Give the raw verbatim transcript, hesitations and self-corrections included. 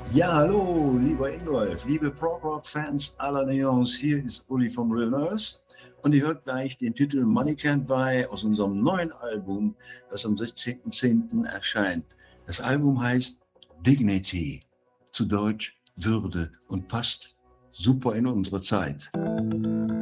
Ja, hallo, lieber Ingolf, liebe Prog-Rock-Fans aller Neons, hier ist Uli vom Real Nurse und ihr hört gleich den Titel Money Can't Buy aus unserem neuen Album, das am sechzehnten zehnten erscheint. Das Album heißt Dignity, zu Deutsch Würde und passt super in unsere Zeit.